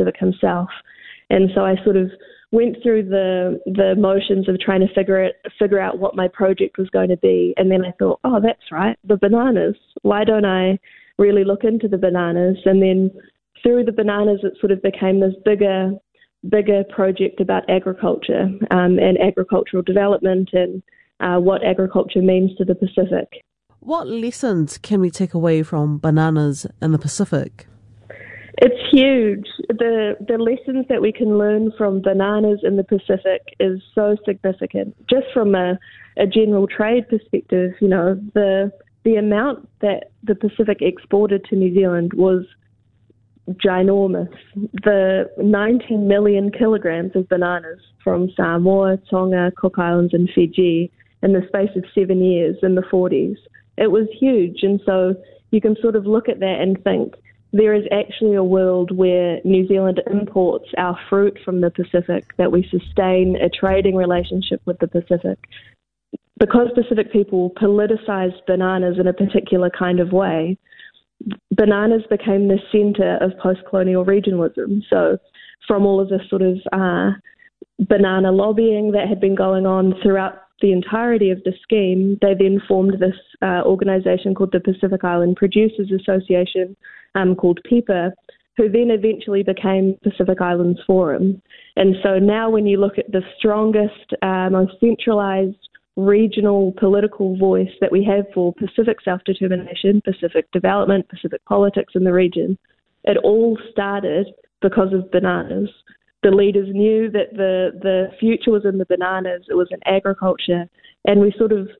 Pacific himself. And so I sort of went through the motions of trying to figure out what my project was going to be. And then I thought, oh, that's right, the bananas. Why don't I really look into the bananas? And then through the bananas, it sort of became this bigger project about agriculture and agricultural development and what agriculture means to the Pacific. What lessons can we take away from bananas in the Pacific? It's huge. The lessons that we can learn from bananas in the Pacific is so significant. Just from a general trade perspective, you know, the amount that the Pacific exported to New Zealand was ginormous. The 19 million kilograms of bananas from Samoa, Tonga, Cook Islands and Fiji in the space of 7 years in the 40s. It was huge. And so you can sort of look at that and think there is actually a world where New Zealand imports our fruit from the Pacific, that we sustain a trading relationship with the Pacific. Because Pacific people politicized bananas in a particular kind of way, bananas became the center of post-colonial regionalism. So from all of this sort of banana lobbying that had been going on throughout the entirety of the scheme, they then formed this organization called the Pacific Island Producers Association, called PIPA, who then eventually became Pacific Islands Forum. And so now when you look at the strongest, most centralized regional political voice that we have for Pacific self-determination, Pacific development, Pacific politics in the region, it all started because of bananas. The leaders knew that the future was in the bananas, it was in agriculture, and we sort of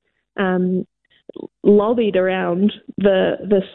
lobbied around the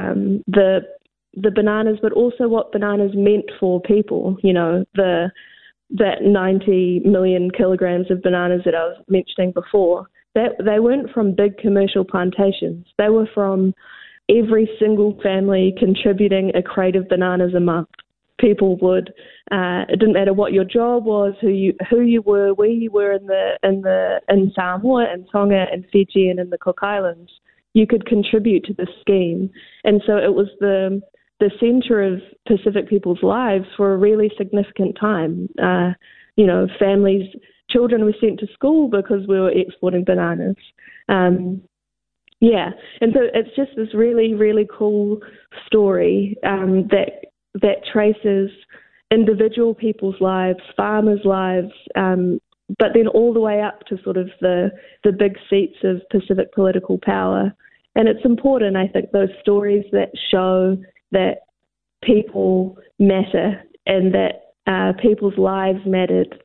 bananas, but also what bananas meant for people. You know, that 90 million kilograms of bananas that I was mentioning before, that they weren't from big commercial plantations. They were from every single family contributing a crate of bananas a month. People would, it didn't matter what your job was, who you were, where you were in Samoa and Tonga and Fiji and in the Cook Islands, you could contribute to the scheme. And so it was the center of Pacific people's lives for a really significant time. You know, families, children were sent to school because we were exporting bananas. Yeah, and so it's just this really, really cool story that traces individual people's lives, farmers' lives, but then all the way up to sort of the big seats of Pacific political power. And it's important, I think, those stories that show that people matter and that people's lives mattered,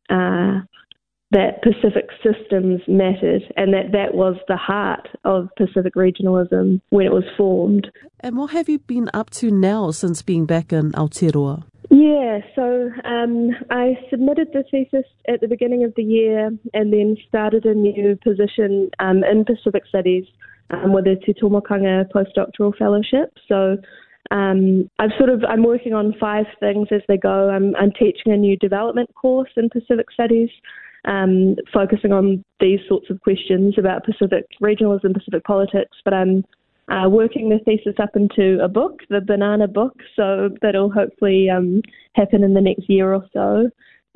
that Pacific systems mattered, and that was the heart of Pacific regionalism when it was formed. And what have you been up to now since being back in Aotearoa? Yeah, so I submitted the thesis at the beginning of the year and then started a new position in Pacific Studies with a Te Tomokanga postdoctoral fellowship. So I'm working on 5 things as they go. I'm teaching a new development course in Pacific Studies, focusing on these sorts of questions about Pacific regionalism, Pacific politics, but I'm working the thesis up into a book, the Banana Book, so that'll hopefully happen in the next year or so.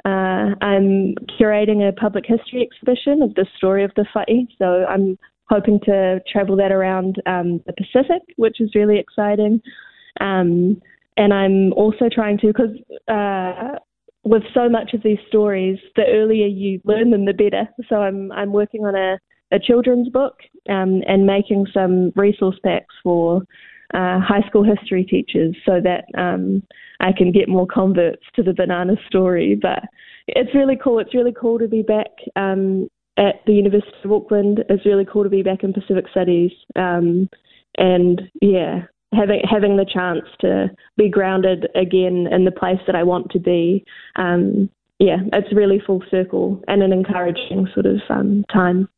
I'm curating a public history exhibition of the story of the whai, so I'm hoping to travel that around the Pacific, which is really exciting. And I'm also trying to, because with so much of these stories, the earlier you learn them, the better. So I'm working on a children's book and making some resource packs for high school history teachers so that I can get more converts to the banana story. But it's really cool. It's really cool to be back at the University of Auckland. It's really cool to be back in Pacific Studies. And yeah, having the chance to be grounded again in the place that I want to be. Yeah, it's really full circle and an encouraging sort of time.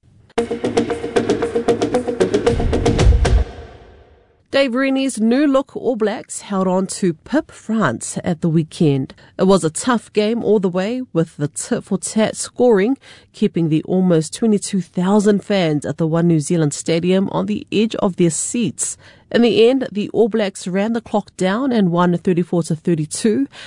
Dave Rennie's new look All Blacks held on to pip France at the weekend. It was a tough game all the way, with the tit-for-tat scoring keeping the almost 22,000 fans at the One New Zealand Stadium on the edge of their seats. In the end, the All Blacks ran the clock down and won 34-32,